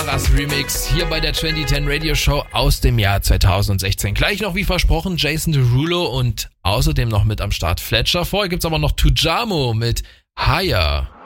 Das Remix hier bei der 2010 Radio Show aus dem Jahr 2016. Gleich noch wie versprochen Jason Derulo und außerdem noch mit am Start Fletcher. Vorher gibt's aber noch Tujamo mit Higher.